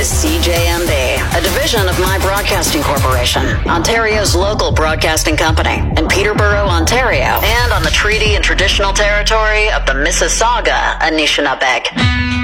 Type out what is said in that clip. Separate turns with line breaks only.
is CJMB, a division of My Broadcasting Corporation, Ontario's local broadcasting company, in Peterborough, Ontario, and on the treaty and traditional territory of the Mississauga Anishinaabe.